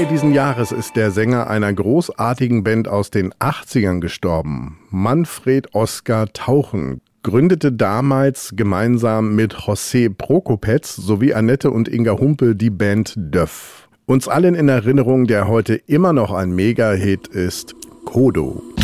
diesen Jahres ist der Sänger einer großartigen Band aus den 80ern gestorben. Manfred Oskar Tauchen gründete damals gemeinsam mit José Prokopetz sowie Annette und Inga Humpel die Band Döff. Uns allen in Erinnerung, der heute immer noch ein Mega-Hit ist, Kodo.